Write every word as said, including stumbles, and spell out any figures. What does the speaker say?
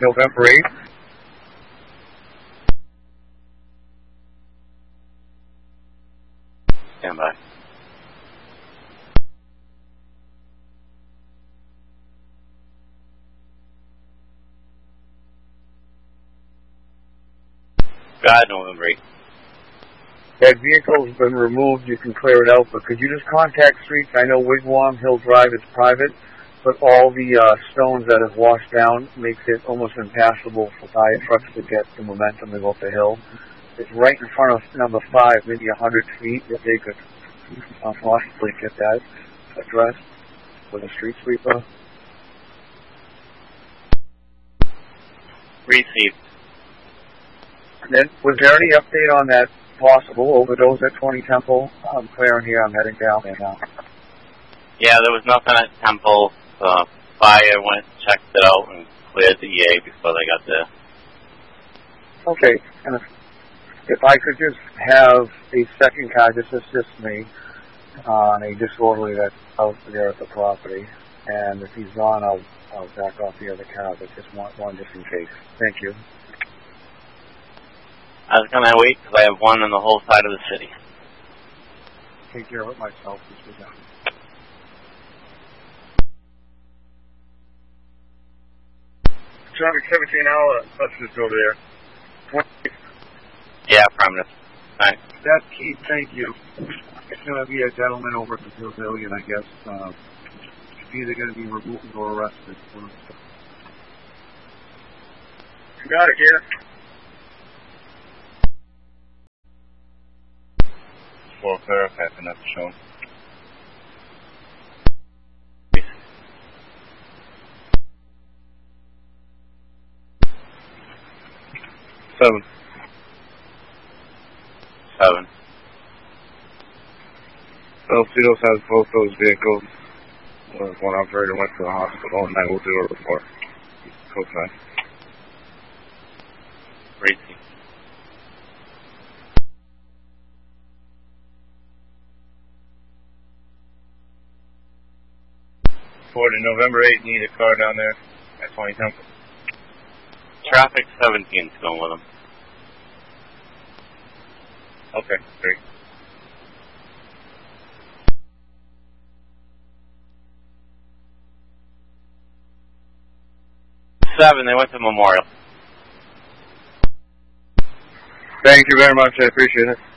November eighth. Stand by. God, November eighth. That vehicle's been removed, you can clear it out, but could you just contact streets? I know Wigwam Hill Drive is private, but all the uh, stones that have washed down makes it almost impassable for fire trucks to get the momentum to go up the hill. It's right in front of number five, maybe a hundred feet, if they could uh, possibly get that addressed with a street sweeper. Received. And then, was there any update on that possible overdose at twenty Temple? I'm clearing here, I'm heading down there now. Yeah, there was nothing at Temple. Uh, fire went, checked it out, and cleared the E A before they got there. Okay, and if, if I could just have a second car just assist me on a disorderly that's out there at the property, and if he's on, I'll, I'll back off the other car, but just want one just in case. Thank you. I was going to wait because I have one on the whole side of the city. Take care of it myself. This was done. Traffic seventeen hour, let's just over there. twenty. Yeah, affirmative. Thanks. That's key, thank you. It's going to be a gentleman over at the Pavilion, I guess. Uh, either going to be removed or arrested. You got it, here. Four clear, passing up shown. Seven. Seven. Alcidos has both those vehicles. One operator went to the hospital, and I will do a report. Code nine. Racing. For the November eighth, need a car down there at twenty Temple. Traffic seventeen is going with them. Okay, great. Seven, they went to Memorial. Thank you very much. I appreciate it.